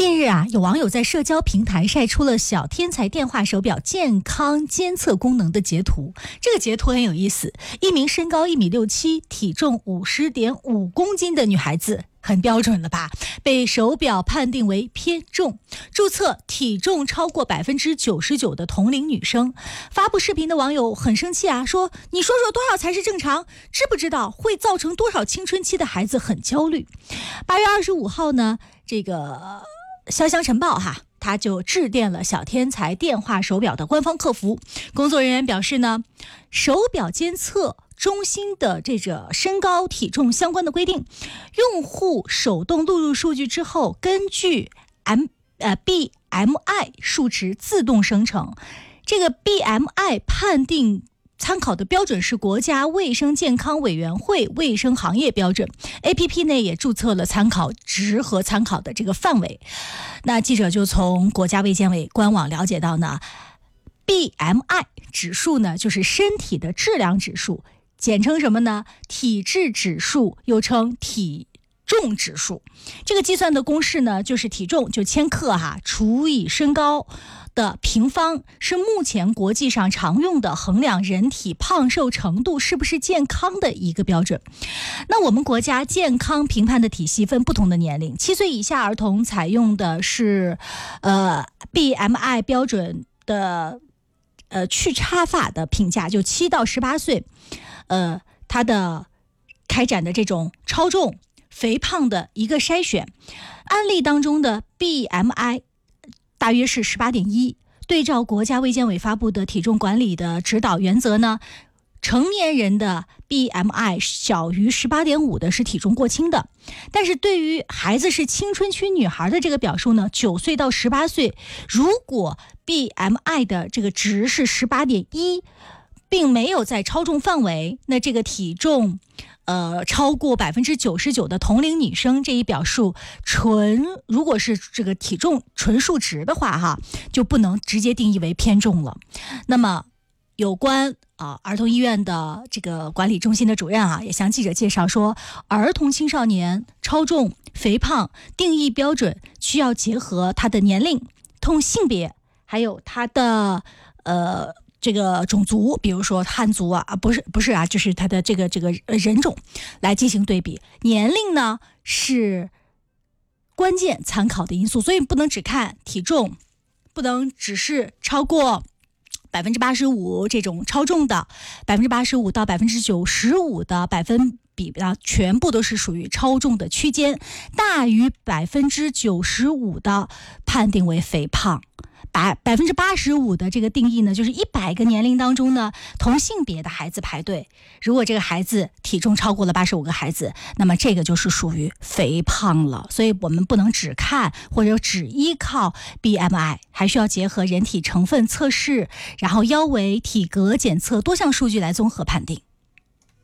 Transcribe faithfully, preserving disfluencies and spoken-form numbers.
近日啊，有网友在社交平台晒出了小天才电话手表健康监测功能的截图。这个截图很有意思，一名身高一米六七、体重五十点五公斤的女孩子，很标准了吧？被手表判定为偏重，注册体重超过百分之九十九的同龄女生。发布视频的网友很生气啊，说：“你说说多少才是正常？知不知道会造成多少青春期的孩子很焦虑？”八月二十五号呢，这个潇湘晨报哈，他就致电了小天才电话手表的官方客服，工作人员表示呢，手表监测中心的这个身高体重相关的规定，用户手动录入数据之后，根据 M 呃 B M I 数值自动生成。这个 B M I 判定参考的标准是国家卫生健康委员会卫生行业标准 A P P 内也注册了参考值和参考的这个范围。那记者就从国家卫健委官网了解到呢， B M I 指数呢就是身体的质量指数，简称什么呢？体质指数，又称体重指数。这个计算的公式呢，就是体重就千克哈除以身高的平方，是目前国际上常用的衡量人体胖瘦程度是不是健康的一个标准。那我们国家健康评判的体系分不同的年龄，七岁以下儿童采用的是呃 B M I 标准的呃去差法的评价，就七到十八岁，呃，它的开展的这种超重、肥胖的一个筛选。案例当中的 B M I 大约是 十八点一， 对照国家卫健委发布的体重管理的指导原则呢，成年人的 B M I 小于 十八点五 的是体重过轻的。但是对于孩子是青春期女孩的这个表述呢，九岁到十八岁，如果 B M I 的这个值是 十八点一， 并没有在超重范围，那这个体重呃，超过百分之九十九的同龄女生这一表述，纯如果是这个体重纯数值的话哈，就不能直接定义为偏重了。那么有关啊儿童医院的这个管理中心的主任啊，也向记者介绍说，儿童青少年超重肥胖定义标准需要结合他的年龄、同性别，还有他的呃。这个种族，比如说汉族啊，不是不是啊，就是他的这个这个人种来进行对比。年龄呢是关键参考的因素，所以不能只看体重，不能只是超过百分之八十五这种超重的，百分之八十五到百分之九十五的百分比啊，全部都是属于超重的区间，大于百分之九十五的判定为肥胖。百百分之八十五的这个定义呢，就是一百个年龄当中呢，同性别的孩子排队，如果这个孩子体重超过了八十五个孩子，那么这个就是属于肥胖了。所以我们不能只看或者只依靠 B M I， 还需要结合人体成分测试，然后腰围、体格检测多项数据来综合判定。